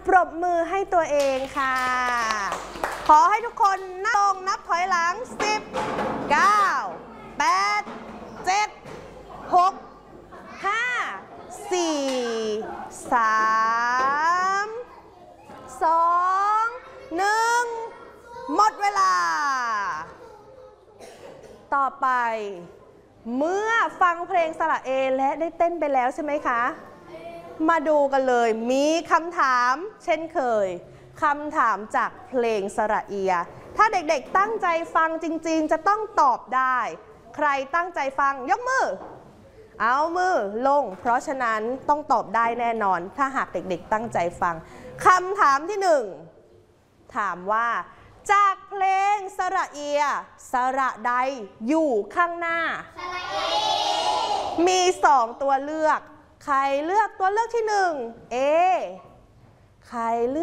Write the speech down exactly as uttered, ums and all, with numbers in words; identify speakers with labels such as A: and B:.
A: ปรบมือให้ตัวเองค่ะขอให้ทุกคนนั่งลงนับถอยหลังสิบ เก้า แปด เจ็ด หก ห้า สี่ สาม สอง หนึ่ง หมดเวลาต่อไปเมื่อฟังเพลงสระเอและได้เต้นไปแล้วใช่ไหมคะมาดูกันเลยมีคำถามเช่นเคยคำถามจากเพลงสระเอียถ้าเด็กๆตั้งใจฟังจริงๆจะต้องตอบได้ใครตั้งใจฟังยกมือเอามือลงเพราะฉะนั้นต้องตอบได้แน่นอนถ้าหากเด็กๆตั้งใจฟังคำถามที่หนึ่งถามว่าจากเพลงสระเอียสระใดอยู่ข้างหน้าสระเอมีสองตัวเลือกใครเลือกตัวเลือกที่หนึ่ง เอ ใครเลือก